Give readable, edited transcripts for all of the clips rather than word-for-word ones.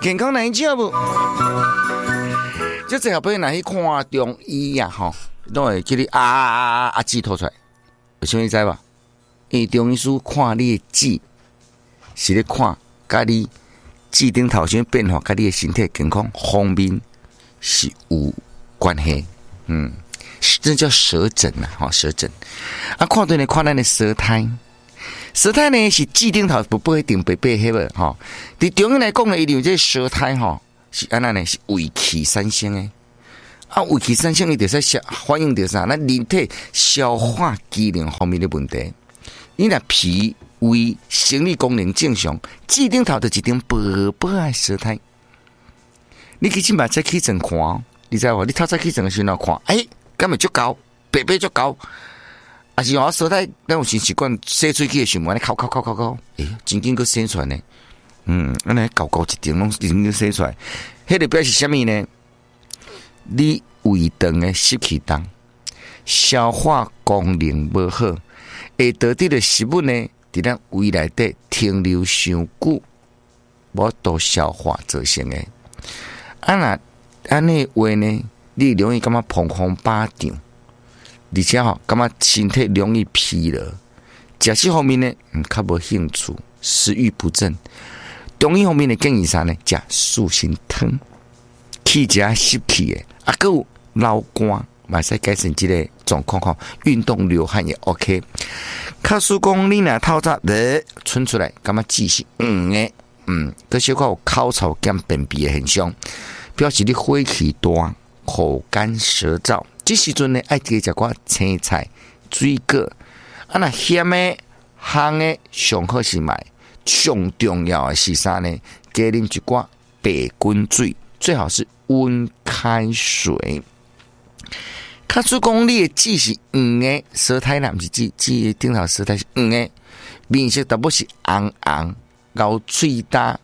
健康难少无？这最后边若去看中医啊，吼，都会叫你指吐出来，有啥物知吧？因为中医师看你的指，是咧看甲你指顶头先变化，甲你的身体健康方面是有关系。这叫舌诊呐，吼，舌诊。啊，看对呢，看咱的舌苔。舌苔呢是指顶头不一定白白黑的吼。伫中医来讲呢，伊有这舌苔吼是安那呢？是胃气产生的。啊，胃气产生伊就使反映着啥？咱人体消化机能方面的问题。你若脾胃生理功能正常，指顶头就一张薄薄的舌苔。你其实嘛再起诊看，你知无？你透早起诊的时候看，敢会足高，白白足高。啊是我舌苔，咱有习惯洗喙齿的时候，安尼抠，真紧个洗出来呢。安尼高一点拢真紧洗出来，迄个表示什么呢？你胃肠的湿气重，消化功能无好，会导致的食物呢，伫咱胃内底停留伤久，无多消化造成的。若安尼话呢，你容易感觉膀胱饱胀。而且感觉身体容易疲劳，食食方面呢，较无兴趣，食欲不振。中医方面的建议啥呢？食素心汤，去食湿气的，还有流汗，嘛使改善这个状况。运动流汗也 OK。假使讲你若透早存出来，感觉字是黄的，搁小可有口臭兼便秘的现象，表示你火气大，口干舌燥。这时阵呢，爱加食寡青菜、水果。若咸的、烘的，上好是买。上重要的是啥呢？加啉一寡白滚水，最好是温开水。假使讲你的指是黄的，舌苔啦，不是指顶头舌苔是黄的，面色淡薄是红红、咬喙焦，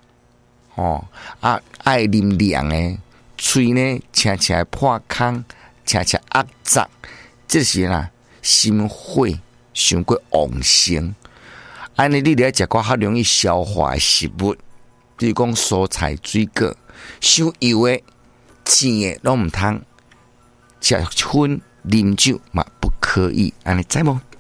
爱啉凉的，喙呢青青破空。恰恰压胀，这是心火伤过旺盛。安尼你了食寡较容易消化的食物，比如讲蔬菜、水果，伤油的、甜的拢唔通，食薰啉酒嘛不可以。安尼知无？